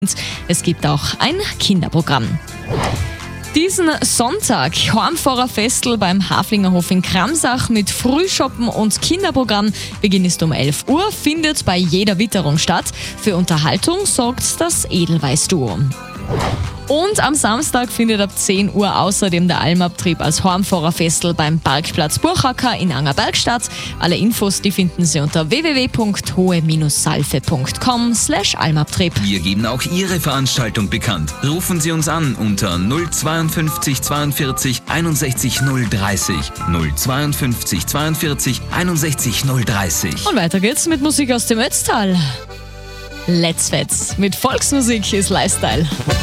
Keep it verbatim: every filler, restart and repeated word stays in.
Es gibt auch ein Kinderprogramm. Diesen Sonntag Heimfahrerfestl beim Haflingerhof in Kramsach mit Frühschoppen und Kinderprogramm. Beginn ist um elf Uhr, findet bei jeder Witterung statt. Für Unterhaltung sorgt das Edelweiß-Duo. Und am Samstag findet ab zehn Uhr außerdem der Almabtrieb als Heimfahrerfestl beim Parkplatz Burchacker in Angerberg statt. Alle Infos die finden Sie unter w w w punkt hohe salfe punkt com slash almabtrieb. Wir geben auch Ihre Veranstaltung bekannt. Rufen Sie uns an unter null zweiundfünfzig zweiundvierzig einundsechzig null dreißig. null zweiundfünfzig zweiundvierzig einundsechzig null dreißig. Und weiter geht's mit Musik aus dem Ötztal. Let's Fetz. Mit Volksmusik ist Lifestyle.